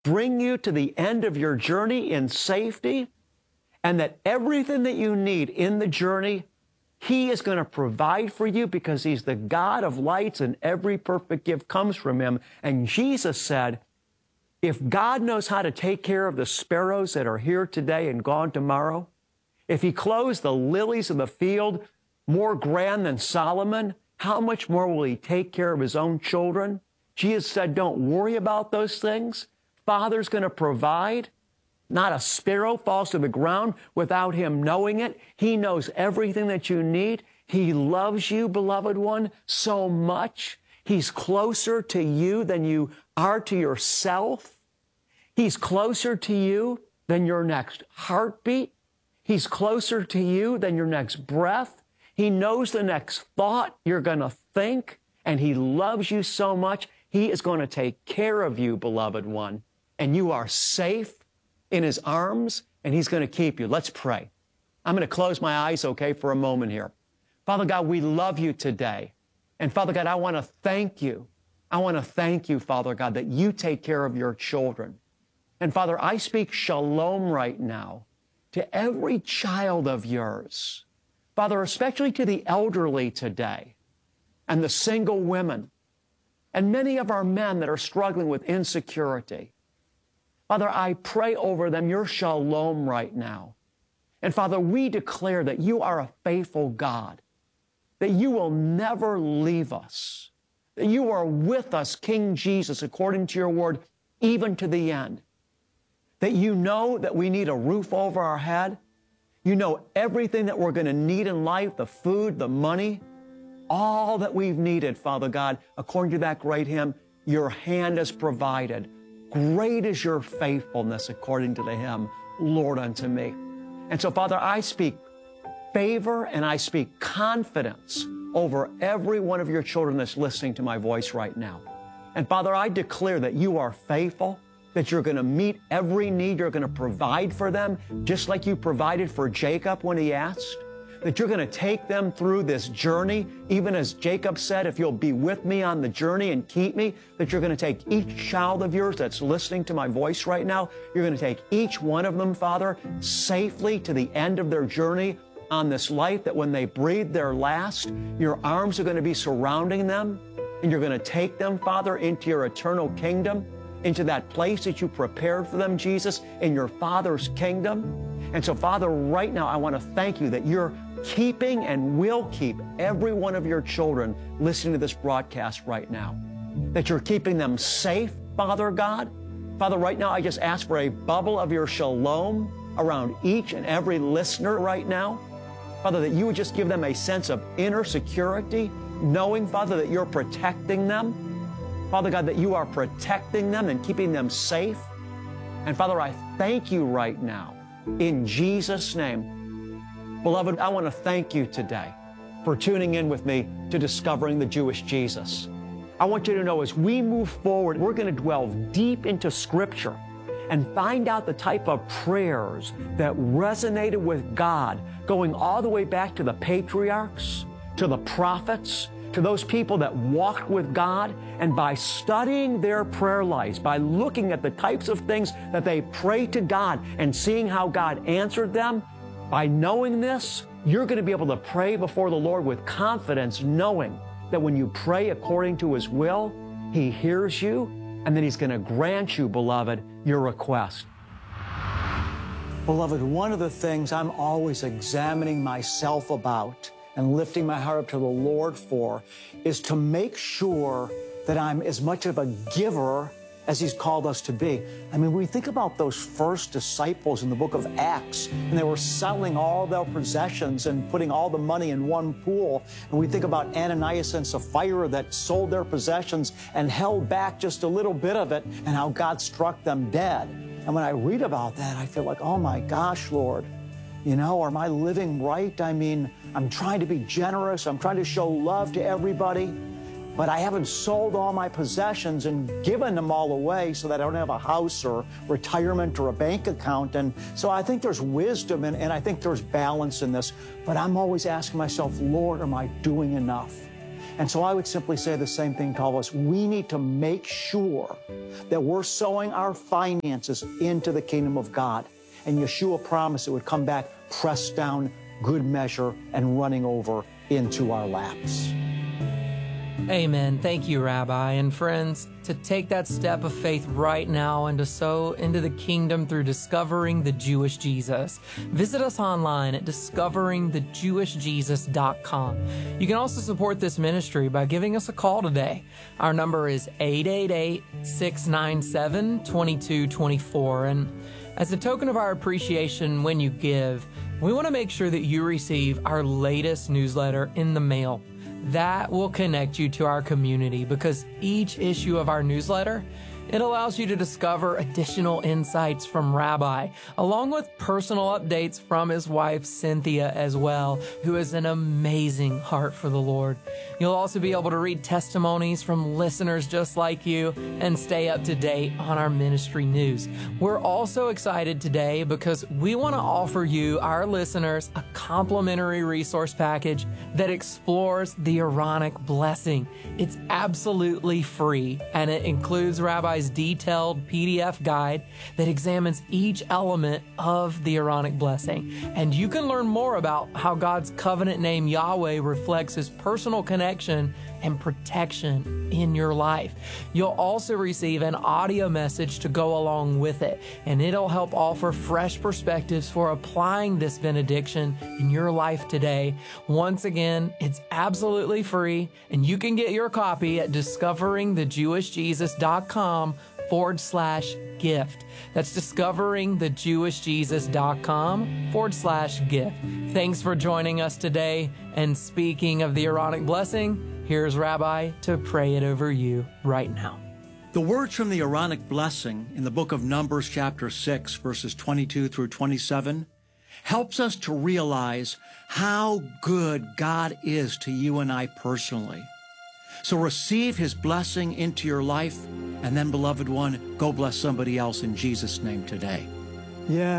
bring you to the end of your journey in safety, and that everything that you need in the journey, He is going to provide for you because He's the God of lights and every perfect gift comes from Him. And Jesus said, if God knows how to take care of the sparrows that are here today and gone tomorrow, if He clothes the lilies of the field more grand than Solomon, how much more will He take care of His own children? Jesus said, don't worry about those things. Father's going to provide. Not a sparrow falls to the ground without Him knowing it. He knows everything that you need. He loves you, beloved one, so much. He's closer to you than you are to yourself. He's closer to you than your next heartbeat. He's closer to you than your next breath. He knows the next thought you're going to think, and He loves you so much. He is going to take care of you, beloved one, and you are safe in His arms, and He's going to keep you. Let's pray. I'm going to close my eyes, okay, for a moment here. Father God, we love you today. And Father God, I want to thank you. I want to thank you, Father God, that you take care of your children. And Father, I speak shalom right now to every child of yours. Father, especially to the elderly today and the single women and many of our men that are struggling with insecurity. Father, I pray over them your shalom right now. And Father, we declare that you are a faithful God, that you will never leave us, that you are with us, King Jesus, according to your word, even to the end. That you know that we need a roof over our head. You know everything that we're going to need in life, the food, the money, all that we've needed, Father God, according to that great hymn, your hand has provided. Great is your faithfulness, according to the hymn, Lord, unto me. And so, Father, I speak favor and I speak confidence over every one of your children that's listening to my voice right now. And Father, I declare that you are faithful, that you're going to meet every need, you're going to provide for them, just like you provided for Jacob when he asked, that you're going to take them through this journey, even as Jacob said, if you'll be with me on the journey and keep me, that you're going to take each child of yours that's listening to my voice right now, you're going to take each one of them, Father, safely to the end of their journey on this life, that when they breathe their last, your arms are going to be surrounding them, and you're going to take them, Father, into your eternal kingdom, into that place that you prepared for them, Jesus, in your Father's kingdom. And so, Father, right now, I want to thank you that you're keeping and will keep every one of your children listening to this broadcast right now, that you're keeping them safe, Father God. Father, right now, I just ask for a bubble of your shalom around each and every listener right now. Father, that you would just give them a sense of inner security, knowing, Father, that you're protecting them. Father God, that you are protecting them and keeping them safe. And Father, I thank you right now in Jesus' name. Beloved, I want to thank you today for tuning in with me to Discovering the Jewish Jesus. I want you to know as we move forward, we're going to delve deep into Scripture and find out the type of prayers that resonated with God, going all the way back to the patriarchs, to the prophets, to those people that walked with God. And by studying their prayer lives, by looking at the types of things that they prayed to God and seeing how God answered them, by knowing this, you're going to be able to pray before the Lord with confidence, knowing that when you pray according to His will, He hears you, and that He's going to grant you, beloved, your request. Beloved, one of the things I'm always examining myself about and lifting my heart up to the Lord for is to make sure that I'm as much of a giver as He's called us to be. I mean, we think about those first disciples in the book of Acts, and they were selling all their possessions and putting all the money in one pool. And we think about Ananias and Sapphira that sold their possessions and held back just a little bit of it, and how God struck them dead. And when I read about that, I feel like, oh my gosh, Lord, you know, am I living right? I mean, I'm trying to be generous. I'm trying to show love to everybody. But I haven't sold all my possessions and given them all away so that I don't have a house or retirement or a bank account. And so I think there's wisdom and I think there's balance in this. But I'm always asking myself, Lord, am I doing enough? And so I would simply say the same thing to all of us. We need to make sure that we're sowing our finances into the kingdom of God. And Yeshua promised it would come back pressed down, good measure, and running over into our laps. Amen. Thank you, Rabbi. And friends, to take that step of faith right now and to sow into the kingdom through discovering the Jewish Jesus, visit us online at discoveringthejewishjesus.com. You can also support this ministry by giving us a call today. Our number is 888-697-2224. And as a token of our appreciation when you give, we want to make sure that you receive our latest newsletter in the mail. That will connect you to our community because each issue of our newsletter, it allows you to discover additional insights from Rabbi, along with personal updates from his wife, Cynthia, as well, who has an amazing heart for the Lord. You'll also be able to read testimonies from listeners just like you and stay up to date on our ministry news. We're also excited today because we want to offer you, our listeners, a complimentary resource package that explores the Aaronic blessing. It's absolutely free, and it includes Rabbi's detailed PDF guide that examines each element of the Aaronic blessing. And you can learn more about how God's covenant name Yahweh reflects his personal connection and protection in your life. You'll also receive an audio message to go along with it, and it'll help offer fresh perspectives for applying this benediction in your life today. Once again, it's absolutely free, and you can get your copy at discoveringthejewishjesus.com/gift. That's discoveringthejewishjesus.com/gift. Thanks for joining us today. And speaking of the Aaronic blessing, here's Rabbi to pray it over you right now. The words from the Aaronic blessing in the book of Numbers chapter 6, verses 22 through 27, helps us to realize how good God is to you and I personally. So receive his blessing into your life, and then, beloved one, go bless somebody else in Jesus' name today. Yeah.